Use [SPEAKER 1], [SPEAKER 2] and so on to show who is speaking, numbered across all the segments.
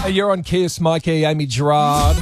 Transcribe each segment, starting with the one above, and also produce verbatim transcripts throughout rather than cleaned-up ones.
[SPEAKER 1] Hey, you're on Kiss, Mikey, Amy Gerard.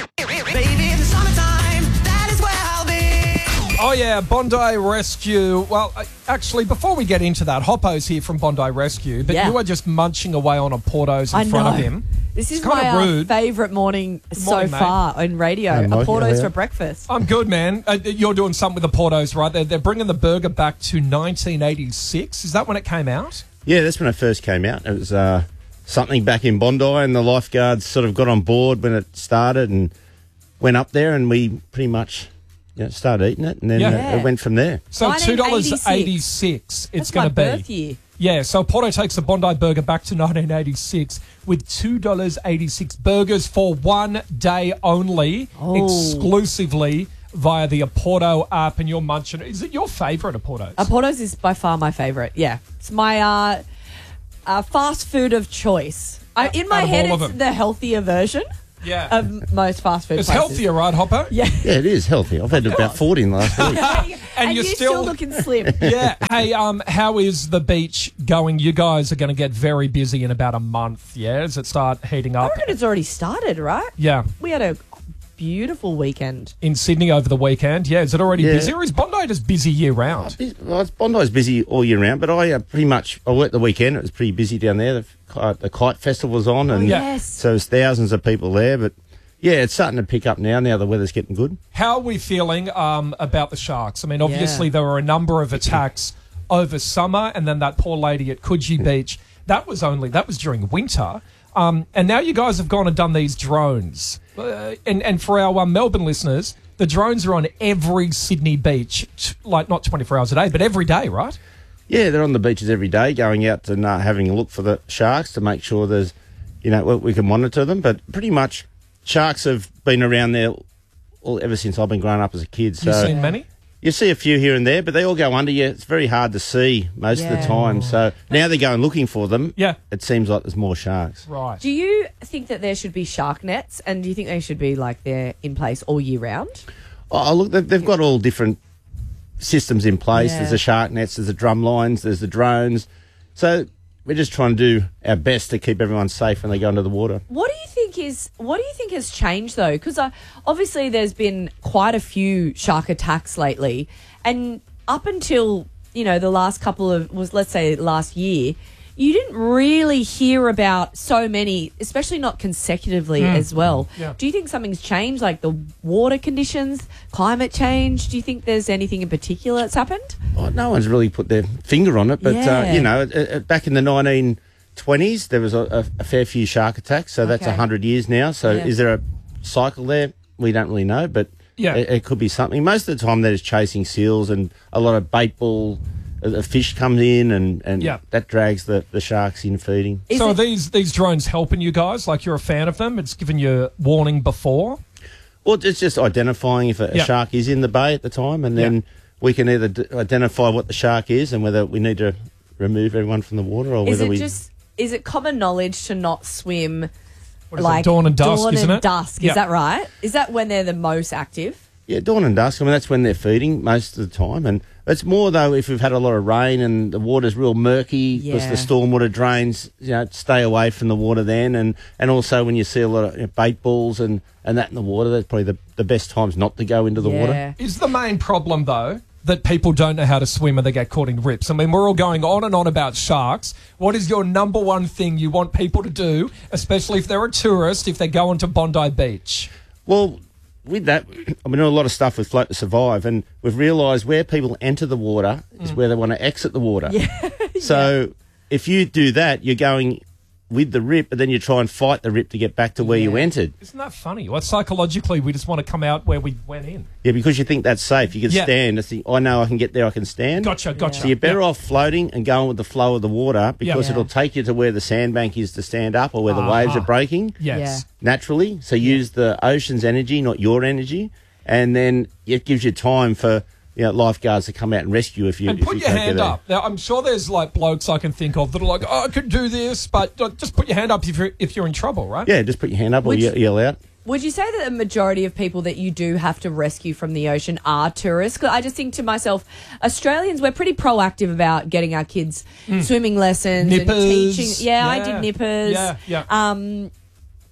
[SPEAKER 2] Baby, in the summertime, that is where I'll be.
[SPEAKER 1] Oh, yeah, Bondi Rescue. Well, uh, actually, before we get into that, Hoppo's here from Bondi Rescue, but
[SPEAKER 3] Yeah.
[SPEAKER 1] you are just munching away on a Porto's in
[SPEAKER 3] I
[SPEAKER 1] front
[SPEAKER 3] know.
[SPEAKER 1] of him.
[SPEAKER 3] This is
[SPEAKER 1] It's kinda
[SPEAKER 3] my uh,
[SPEAKER 1] rude.
[SPEAKER 3] favourite morning so
[SPEAKER 1] morning, mate.
[SPEAKER 3] far on radio.
[SPEAKER 4] Hey,
[SPEAKER 3] a
[SPEAKER 4] Mike,
[SPEAKER 3] Porto's
[SPEAKER 4] how are
[SPEAKER 3] for
[SPEAKER 4] you?
[SPEAKER 3] breakfast.
[SPEAKER 1] I'm good, man. Uh, you're doing something with the Porto's, right? They're, they're bringing the burger back to nineteen eighty-six. Is that when it came out?
[SPEAKER 4] Yeah, that's when it first came out. It was uh, something back in Bondi, and the lifeguards sort of got on board when it started and went up there, and we pretty much you know, started eating it, and then
[SPEAKER 1] Yeah.
[SPEAKER 4] uh, it went from there.
[SPEAKER 1] So two dollars
[SPEAKER 3] nineteen
[SPEAKER 1] eighty-six it's
[SPEAKER 3] That's
[SPEAKER 1] going
[SPEAKER 3] my
[SPEAKER 1] to be.
[SPEAKER 3] birth year.
[SPEAKER 1] Yeah, so Porto takes the Bondi burger back to nineteen eighty-six with two dollars eighty-six burgers for one day only,
[SPEAKER 3] Oh.
[SPEAKER 1] exclusively via the Porto app. And you're munching. Is it your favourite Porto's?
[SPEAKER 3] A Porto's is by far my favourite. Yeah, it's my uh, uh, fast food of choice. I, in my
[SPEAKER 1] Out of
[SPEAKER 3] head,
[SPEAKER 1] all of
[SPEAKER 3] it's
[SPEAKER 1] them.
[SPEAKER 3] the healthier version
[SPEAKER 1] yeah.
[SPEAKER 3] of most fast food
[SPEAKER 1] it's
[SPEAKER 3] places.
[SPEAKER 1] healthier, right, Hopper?
[SPEAKER 3] Yeah,
[SPEAKER 4] Yeah, it is healthy. I've had about forty in the last week.
[SPEAKER 3] and,
[SPEAKER 1] you're
[SPEAKER 3] you're
[SPEAKER 1] still-
[SPEAKER 3] still, looking slim.
[SPEAKER 1] Yeah. Hey, um, how is the beach going? You guys are going to get very busy in about a month, yeah? Does it start heating
[SPEAKER 3] I
[SPEAKER 1] up?
[SPEAKER 3] reckon it's already started, right?
[SPEAKER 1] Yeah.
[SPEAKER 3] We had a beautiful weekend.
[SPEAKER 1] In Sydney over the weekend. Yeah, is it already
[SPEAKER 4] Yeah.
[SPEAKER 1] busy or is Bondi just busy year round?
[SPEAKER 4] Well, it's- Bondi's busy all year round, but I uh, pretty much I worked the weekend. It was pretty busy down there. The, uh, the kite festival was on, and
[SPEAKER 1] Yeah.
[SPEAKER 3] Yes.
[SPEAKER 4] so there's thousands of people there. But yeah, it's starting to pick up now. Now the weather's getting good.
[SPEAKER 1] How are we feeling um, about the Sharks? I mean, obviously
[SPEAKER 3] Yeah.
[SPEAKER 1] there were a number of attacks over summer, and then that poor lady at Coogee Beach. That was only that was during winter, um, and now you guys have gone and done these drones. Uh, and and for our um, Melbourne listeners, the drones are on every Sydney beach, t- like not twenty-four hours a day, but every day, right?
[SPEAKER 4] Yeah, they're on the beaches every day, going out and uh, having a look for the sharks to make sure there's, you know, we we can monitor them. But pretty much, sharks have been around there all, ever since I've been growing up as a kid. So
[SPEAKER 1] You've seen many?
[SPEAKER 4] you see a few here and there, but they all go under you. It's very hard to see most of the
[SPEAKER 3] Yeah.
[SPEAKER 4] time. So now they're going looking for them.
[SPEAKER 1] Yeah.
[SPEAKER 4] It seems like there's more sharks.
[SPEAKER 1] Right.
[SPEAKER 3] Do you think that there should be shark nets, and do you think they should be like they're in place all year round?
[SPEAKER 4] Oh, look, they've, they've got all different systems in place.
[SPEAKER 3] Yeah.
[SPEAKER 4] There's the shark nets, there's the drum lines, there's the drones. So we're just trying to do our best to keep everyone safe when they go into the water.
[SPEAKER 3] What do you think is? What do you think has changed though? Because uh, obviously there's been quite a few shark attacks lately, and up until you know the last couple of was let's say last year, you didn't really hear about so many, especially not consecutively as well.
[SPEAKER 1] Yeah.
[SPEAKER 3] Do you think something's changed, like the water conditions, climate change? Do you think there's anything in particular that's happened?
[SPEAKER 4] Oh, no one's really put their finger on it, but
[SPEAKER 3] Yeah.
[SPEAKER 4] uh, you know, uh, uh, back in the nineteen twenties, there was a, a, a fair few shark attacks. So that's
[SPEAKER 3] Okay.
[SPEAKER 4] a hundred years now. So
[SPEAKER 3] Yeah.
[SPEAKER 4] is there a cycle there? We don't really know, but
[SPEAKER 1] Yeah.
[SPEAKER 4] it, it could be something. Most of the time, they're just chasing seals, and a lot of bait ball. A a fish comes in, and, and
[SPEAKER 1] Yeah.
[SPEAKER 4] that drags the, the sharks in feeding.
[SPEAKER 3] Is
[SPEAKER 1] so
[SPEAKER 3] it-
[SPEAKER 1] are these these drones helping you guys? Like you're a fan of them? It's given you warning before?
[SPEAKER 4] Well, it's just identifying if a,
[SPEAKER 1] Yeah.
[SPEAKER 4] a shark is in the bay at the time, and then
[SPEAKER 1] Yeah.
[SPEAKER 4] we can either d- identify what the shark is and whether we need to remove everyone from the water, or
[SPEAKER 3] Is
[SPEAKER 4] whether
[SPEAKER 3] it
[SPEAKER 4] we.
[SPEAKER 3] just? Is it common knowledge to not swim
[SPEAKER 1] What is
[SPEAKER 3] like
[SPEAKER 1] it, dawn and dusk,
[SPEAKER 3] dawn
[SPEAKER 1] isn't
[SPEAKER 3] and
[SPEAKER 1] it?
[SPEAKER 3] dusk?
[SPEAKER 1] Yeah.
[SPEAKER 3] Is that right? Is that when they're the most active?
[SPEAKER 4] Yeah, dawn and dusk. I mean, that's when they're feeding most of the time. And it's more, though, if we've had a lot of rain and the water's real murky because
[SPEAKER 3] Yeah.
[SPEAKER 4] the stormwater drains, you know, stay away from the water then. And, and also when you see a lot of you know, bait balls and, and that in the water, that's probably the, the best times not to go into the water.
[SPEAKER 3] Yeah.
[SPEAKER 1] Is the main problem, though, that people don't know how to swim and they get caught in rips? I mean, we're all going on and on about sharks. What is your number one thing you want people to do, especially if they're a tourist, if they're going to Bondi Beach?
[SPEAKER 4] Well, with that, I've been doing a lot of stuff with Float to Survive, and we've realised where people enter the water is where they want to exit the water.
[SPEAKER 3] Yeah.
[SPEAKER 4] So if you do that, you're going with the rip, but then you try and fight the rip to get back to where you
[SPEAKER 3] Yeah.
[SPEAKER 4] entered.
[SPEAKER 1] Isn't that funny? Well, psychologically, we just want to come out where we went in.
[SPEAKER 4] Yeah, because you think that's safe. You can
[SPEAKER 1] Yeah.
[SPEAKER 4] stand. It's the, I know I can get there, I can stand.
[SPEAKER 1] Gotcha, gotcha.
[SPEAKER 4] So you're better off floating and going with the flow of the water because
[SPEAKER 3] Yeah.
[SPEAKER 4] it'll take you to where the sandbank is to stand up or where the waves
[SPEAKER 1] Uh-huh.
[SPEAKER 4] are breaking
[SPEAKER 1] Yes.
[SPEAKER 4] naturally. So use the ocean's energy, not your energy. And then it gives you time for you know, lifeguards to come out and rescue if you
[SPEAKER 1] And
[SPEAKER 4] if
[SPEAKER 1] put
[SPEAKER 4] you
[SPEAKER 1] your
[SPEAKER 4] can't get
[SPEAKER 1] hand
[SPEAKER 4] there.
[SPEAKER 1] up. Now, I'm sure there's like blokes I can think of that are like, oh, I could do this, but uh, just put your hand up if you're, if you're in trouble, right?
[SPEAKER 4] Yeah, just put your hand up or
[SPEAKER 3] Would
[SPEAKER 4] ye-
[SPEAKER 3] you-
[SPEAKER 4] yell out.
[SPEAKER 3] Would you say that the majority of people that you do have to rescue from the ocean are tourists? 'Cause I just think to myself, Australians, we're pretty proactive about getting our kids swimming lessons and
[SPEAKER 1] Nippers.
[SPEAKER 3] teaching. Yeah, I
[SPEAKER 1] Yeah.
[SPEAKER 3] did nippers.
[SPEAKER 1] Yeah, yeah.
[SPEAKER 3] Um,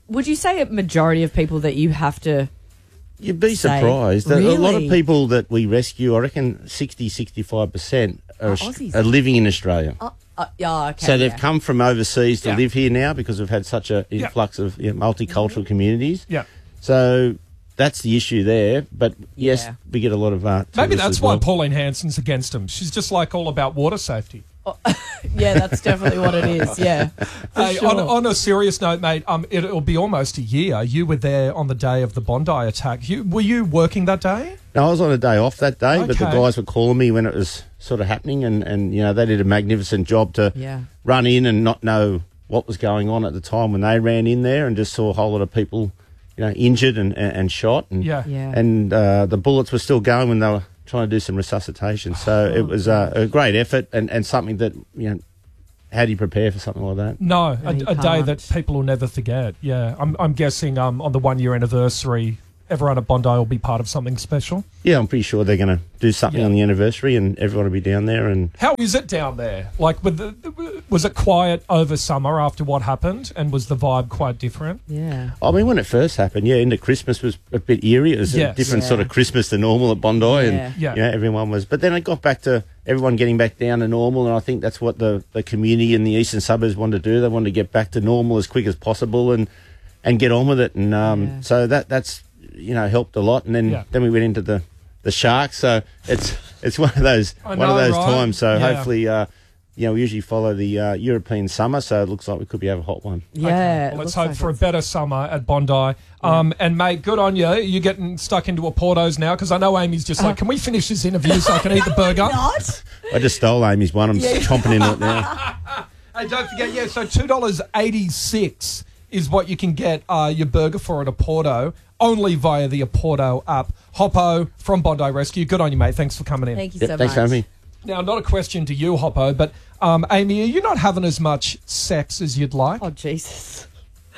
[SPEAKER 3] would you say a majority of people that you have to?
[SPEAKER 4] You'd be
[SPEAKER 3] Say,
[SPEAKER 4] surprised. A- A lot of
[SPEAKER 3] really?
[SPEAKER 4] people that we rescue, I reckon sixty, sixty-five percent are,
[SPEAKER 3] Oh, Aussies.
[SPEAKER 4] are living in Australia.
[SPEAKER 3] Uh, uh, yeah, okay.
[SPEAKER 4] So they've
[SPEAKER 3] yeah.
[SPEAKER 4] come from overseas to
[SPEAKER 1] Yeah.
[SPEAKER 4] live here now because we've had such an
[SPEAKER 1] Yeah.
[SPEAKER 4] influx of you know, multicultural communities.
[SPEAKER 1] Yeah.
[SPEAKER 4] So that's the issue there. But yes,
[SPEAKER 3] Yeah.
[SPEAKER 4] we get a lot of uh,
[SPEAKER 1] Maybe
[SPEAKER 4] tourists
[SPEAKER 1] that's
[SPEAKER 4] as
[SPEAKER 1] why
[SPEAKER 4] well.
[SPEAKER 1] Pauline Hanson's against him. She's just like all about water safety.
[SPEAKER 3] Yeah, that's definitely what it is. Yeah. For
[SPEAKER 1] Hey,
[SPEAKER 3] sure.
[SPEAKER 1] on, on a serious note, mate, um, it, it'll be almost a year. You were there on the day of the Bondi attack. You, were you working that day?
[SPEAKER 4] No, I was on a day off that day, but the
[SPEAKER 1] Okay.
[SPEAKER 4] guys were calling me when it was sort of happening, and, and you know they did a magnificent job to
[SPEAKER 3] Yeah.
[SPEAKER 4] run in and not know what was going on at the time when they ran in there, and just saw a whole lot of people, you know, injured and, and, and shot, and
[SPEAKER 1] Yeah.
[SPEAKER 3] Yeah.
[SPEAKER 4] and uh, the bullets were still going when they were trying to do some resuscitation. So
[SPEAKER 3] Oh,
[SPEAKER 4] it was uh, a great effort, and, and something that you know, how do you prepare for something like that?
[SPEAKER 1] No, a,
[SPEAKER 3] No, you
[SPEAKER 1] a day
[SPEAKER 3] can't.
[SPEAKER 1] that people will never forget. Yeah, I'm, I'm guessing um, on the one year anniversary, everyone at Bondi will be part of something special.
[SPEAKER 4] Yeah, I'm pretty sure they're going to do something
[SPEAKER 1] Yeah.
[SPEAKER 4] on the anniversary, and everyone will be down there. And
[SPEAKER 1] How is it down there? Like, with the, was it quiet over summer after what happened, and was the vibe quite different?
[SPEAKER 3] Yeah.
[SPEAKER 4] I mean, when it first happened, yeah, into Christmas was a bit eerie. It was
[SPEAKER 1] Yes.
[SPEAKER 4] a different sort
[SPEAKER 3] Yeah.
[SPEAKER 4] of Christmas than normal at Bondi,
[SPEAKER 3] Yeah.
[SPEAKER 4] and
[SPEAKER 1] Yeah.
[SPEAKER 4] you know, everyone was. But then it got back to everyone getting back down to normal, and I think that's what the, the community in the eastern suburbs wanted to do. They wanted to get back to normal as quick as possible, and and get on with it. And um,
[SPEAKER 3] Yeah.
[SPEAKER 4] so that that's you know helped a lot. And then
[SPEAKER 1] Yeah.
[SPEAKER 4] then we went into the the Sharks. So it's it's one of those
[SPEAKER 1] I
[SPEAKER 4] one
[SPEAKER 1] know,
[SPEAKER 4] of those
[SPEAKER 1] right?
[SPEAKER 4] times. So
[SPEAKER 1] Yeah.
[SPEAKER 4] hopefully. Uh, you know, we usually follow the uh, European summer, so it looks like we could be have a hot one.
[SPEAKER 3] Yeah.
[SPEAKER 1] Okay,
[SPEAKER 3] it
[SPEAKER 1] well, let's
[SPEAKER 3] looks
[SPEAKER 1] hope
[SPEAKER 3] like
[SPEAKER 1] for a
[SPEAKER 3] it's-
[SPEAKER 1] better summer at Bondi. Um, And, mate, good on you. You're getting stuck into a Portos now because I know Amy's just like, can we finish this interview so I can eat the burger?
[SPEAKER 3] Not.
[SPEAKER 4] I just stole Amy's one. I'm chomping into it now.
[SPEAKER 1] Hey, don't forget, yeah, so two dollars eighty-six is what you can get uh, your burger for at Porto, only via the Porto app. Hoppo from Bondi Rescue. Good on you, mate. Thanks for coming in.
[SPEAKER 3] Thank you
[SPEAKER 4] Yep,
[SPEAKER 3] so
[SPEAKER 4] thanks
[SPEAKER 3] much.
[SPEAKER 4] for having me.
[SPEAKER 1] Now, not a question to you, Hoppo, but um, Amy, are you not having as much sex as you'd like?
[SPEAKER 3] Oh, Jesus.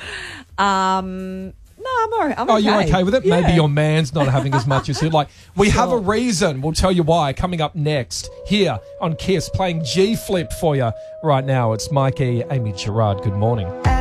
[SPEAKER 3] Um, no, I'm all right. I'm
[SPEAKER 1] Oh,
[SPEAKER 3] okay.
[SPEAKER 1] you're okay with it?
[SPEAKER 3] Yeah.
[SPEAKER 1] Maybe your man's not having as much as he'd like. We have a
[SPEAKER 3] Sure.
[SPEAKER 1] reason. We'll tell you why coming up next here on Kiss, playing G Flip for you right now. It's Mikey, Amy Gerard. Good morning.